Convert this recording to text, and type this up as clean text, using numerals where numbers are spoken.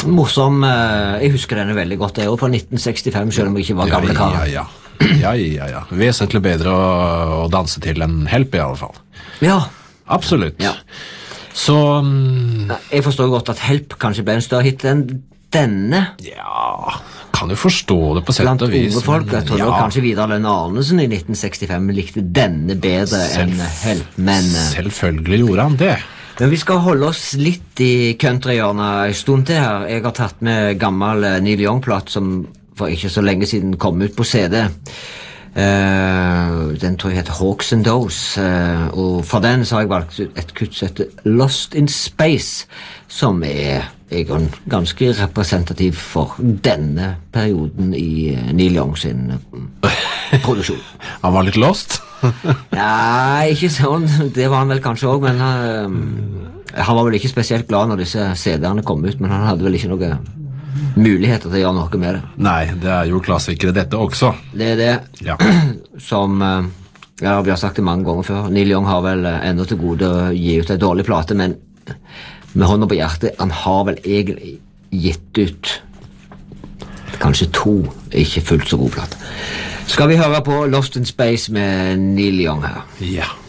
morsom. Jeg husker denne veldig godt. Det er jo fra 1965, selv om jeg ikke var gamle kar. Ja. Vesentlig bedre å danse til enn Help i alle fall. Ja. Absolutt. Ja. Så... Jeg forstår godt at Help kanskje ble en større hit enn denne. Ja, kan jo forstå det på sett og vis. Blant unge folk, jeg tror kanskje Vidar Lønne Arnesen i 1965 likte denne bedre enn Help, men... Selvfølgelig gjorde han det. Men vi skal holde oss litt i countryhjørnet en stund til her. Jeg har tatt med gammel Neil Young-platt som for ikke så lenge siden kom ut på CD. Den tror jeg heter Hawks and Doves, og fra den så har jeg valgt et kutt som heter Lost in Space, som er ganske representativ for denne perioden i Neil Young sin produksjon. Han var litt lost? Nei, ikke sånn. Det var han vel kanskje også, men han var vel ikke spesielt glad når disse CD-erne kom ut, men han hadde vel ikke noe muligheter til å gjøre noe med det. Nei, det er jo klassikere dette også. Det er det. Ja. Som, vi har sagt det mange ganger før, Neil Young har vel enda til gode å gi ut en dårlig plate, men med hånda på hjertet, han har vel egentlig gitt ut kanskje 2 ikke fullt så gode plater. Skal vi høre på Lost in Space med Neil Young her? Ja.